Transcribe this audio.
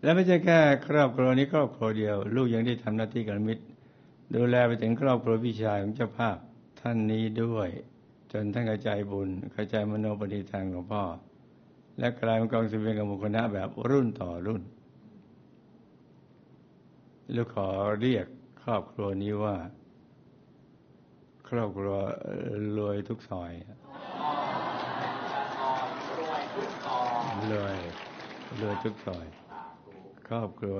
และไม่ใช่แค่ครอบครัวนี้ครอบครัวเดียวลูกยังได้ทำหน้าที่กัลยาณมิตรดูแลไปถึงครอบครัวพี่ชายของเจ้าภาพท่านนี้ด้วยจนท่านกระจายบุญกระจายมโนปณิธานของพ่อและกลายเป็นกองเสบียงกับหมู่คณะแบบรุ่นต่อรุ่นลูกขอเรียกครอบครัวนี้ว่าครอบครัวรวยทุกซอยรวยทุกซอยครอบครัว